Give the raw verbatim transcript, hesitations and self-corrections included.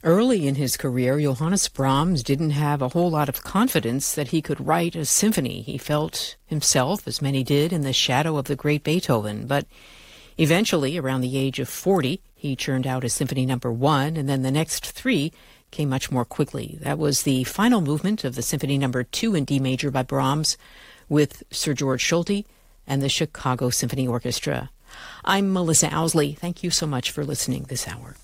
Early in his career, Johannes Brahms didn't have a whole lot of confidence that he could write a symphony. He felt himself, as many did, in the shadow of the great Beethoven. But eventually, around the age of forty, he churned out a symphony number one, and then the next three came much more quickly. That was the final movement of the symphony number two in D major by Brahms with Sir George Solti and the Chicago Symphony Orchestra. I'm Melissa Owsley. Thank you so much for listening this hour.